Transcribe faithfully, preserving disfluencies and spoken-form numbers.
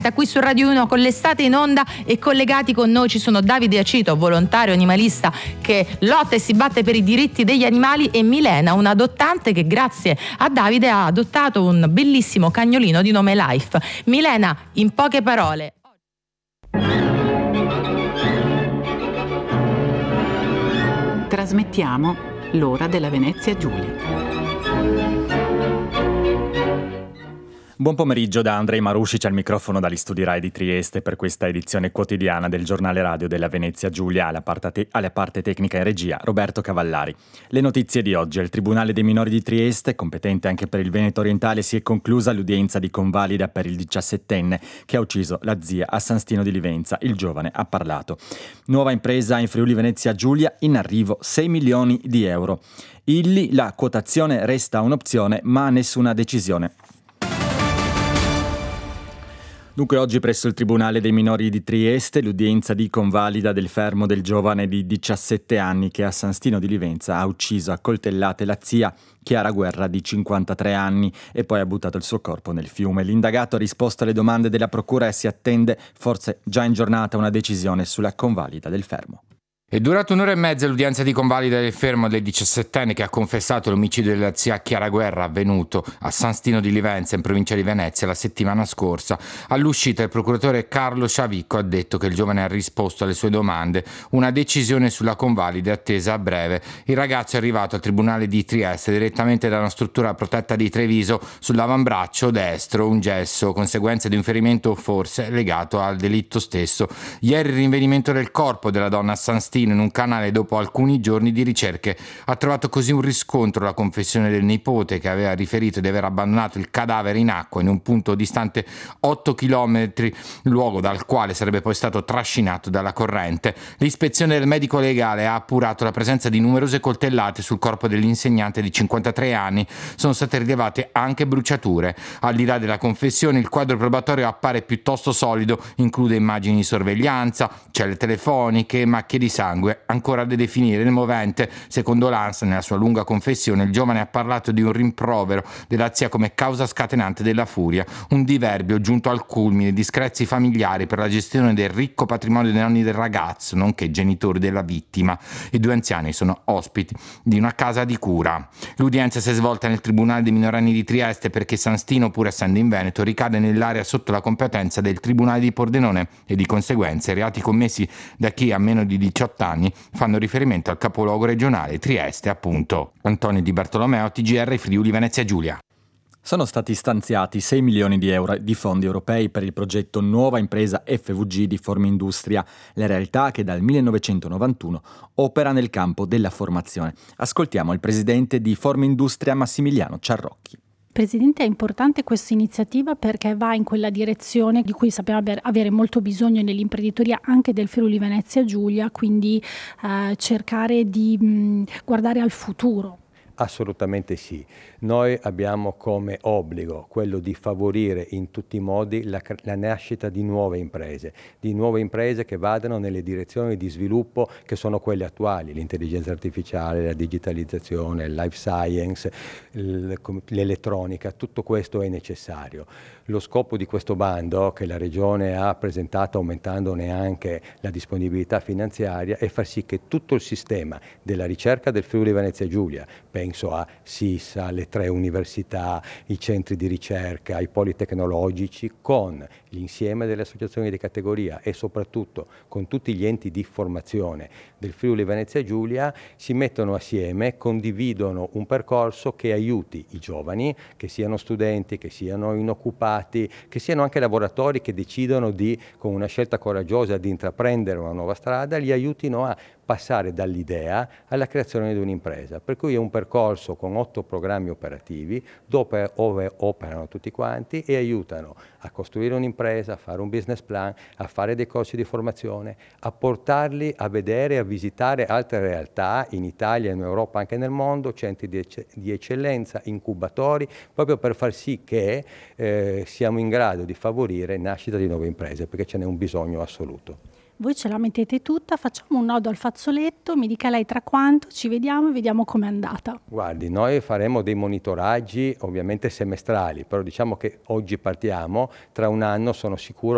Qui su Radio uno con l'estate in onda, e collegati con noi ci sono Davide Acito, volontario animalista che lotta e si batte per i diritti degli animali, e Milena, una adottante che grazie a Davide ha adottato un bellissimo cagnolino di nome Life. Milena, in poche parole. Trasmettiamo l'ora della Venezia Giulia. Buon pomeriggio da Andrei Maruscic al microfono dagli studi Rai di Trieste per questa edizione quotidiana del giornale radio della Venezia Giulia. Alla parte, te- alla parte tecnica e regia Roberto Cavallari. Le notizie di oggi: al Tribunale dei Minori di Trieste, competente anche per il Veneto orientale, si è conclusa l'udienza di convalida per il diciassettenne che ha ucciso la zia a San Stino di Livenza. Il giovane ha parlato. Nuova impresa in Friuli Venezia Giulia, in arrivo sei milioni di euro. Illy, la quotazione resta un'opzione ma nessuna decisione. Dunque oggi presso il Tribunale dei Minori di Trieste l'udienza di convalida del fermo del giovane di diciassette anni che a San Stino di Livenza ha ucciso a coltellate la zia Chiara Guerra di cinquantatré anni e poi ha buttato il suo corpo nel fiume. L'indagato ha risposto alle domande della procura e si attende, forse già in giornata, una decisione sulla convalida del fermo. È durata un'ora e mezza l'udienza di convalida del fermo del diciassettenne che ha confessato l'omicidio della zia Chiara Guerra avvenuto a San Stino di Livenza in provincia di Venezia la settimana scorsa. All'uscita il procuratore Carlo Sciavicco ha detto che il giovane ha risposto alle sue domande. Una decisione sulla convalida è attesa a breve. Il ragazzo è arrivato al Tribunale di Trieste direttamente da una struttura protetta di Treviso sull'avambraccio destro, un gesso, conseguenza di un ferimento forse legato al delitto stesso. Ieri il rinvenimento del corpo della donna a San Stino in un canale dopo alcuni giorni di ricerche. Ha trovato così un riscontro la confessione del nipote, che aveva riferito di aver abbandonato il cadavere in acqua in un punto distante otto chilometri, luogo dal quale sarebbe poi stato trascinato dalla corrente. L'ispezione del medico legale ha appurato la presenza di numerose coltellate sul corpo dell'insegnante di cinquantatré anni. Sono state rilevate anche bruciature. Al di là della confessione, il quadro probatorio appare piuttosto solido, include immagini di sorveglianza, celle telefoniche, macchie di sangue ancora da definire. Nel movente, secondo l'ANSA, nella sua lunga confessione, il giovane ha parlato di un rimprovero della zia come causa scatenante della furia, un diverbio giunto al culmine di screzi familiari per la gestione del ricco patrimonio dei nonni del ragazzo, nonché genitori della vittima. I due anziani sono ospiti di una casa di cura. L'udienza si è svolta nel Tribunale dei minorenni di Trieste perché San Stino, pur essendo in Veneto, ricade nell'area sotto la competenza del Tribunale di Pordenone e di conseguenza i reati commessi da chi ha meno di diciotto anni fanno riferimento al capoluogo regionale Trieste, appunto. Antonio Di Bartolomeo, T G R Friuli Venezia Giulia. Sono stati stanziati sei milioni di euro di fondi europei per il progetto Nuova Impresa F V G di Formindustria, la realtà che dal millenovecentonovantuno opera nel campo della formazione. Ascoltiamo il presidente di Formindustria, Massimiliano Ciarrocchi. Presidente, è importante questa iniziativa perché va in quella direzione di cui sappiamo avere molto bisogno nell'imprenditoria anche del Friuli Venezia Giulia, quindi eh, cercare di mh, guardare al futuro. Assolutamente sì. Noi abbiamo come obbligo quello di favorire in tutti i modi la, la nascita di nuove imprese, di nuove imprese che vadano nelle direzioni di sviluppo che sono quelle attuali, l'intelligenza artificiale, la digitalizzazione, il life science, l'elettronica, tutto questo è necessario. Lo scopo di questo bando che la Regione ha presentato aumentandone anche la disponibilità finanziaria è far sì che tutto il sistema della ricerca del Friuli Venezia Giulia, penso a SISA, alle tre università, i centri di ricerca, i poli tecnologici, con l'insieme delle associazioni di categoria e soprattutto con tutti gli enti di formazione del Friuli Venezia Giulia, si mettono assieme, condividono un percorso che aiuti i giovani, che siano studenti, che siano inoccupati, che siano anche lavoratori che decidono di, con una scelta coraggiosa, di intraprendere una nuova strada, li aiutino a passare dall'idea alla creazione di un'impresa. Per cui è un percorso con otto programmi operativi dove operano tutti quanti e aiutano a costruire un'impresa, a fare un business plan, a fare dei corsi di formazione, a portarli a vedere e a visitare altre realtà in Italia, in Europa, anche nel mondo, centri di, ecce- di eccellenza, incubatori, proprio per far sì che eh, siamo in grado di favorire nascita di nuove imprese, perché ce n'è un bisogno assoluto. Voi ce la mettete tutta, facciamo un nodo al fazzoletto, mi dica lei tra quanto, ci vediamo e vediamo com'è andata. Guardi, noi faremo dei monitoraggi ovviamente semestrali, però diciamo che oggi partiamo, tra un anno sono sicuro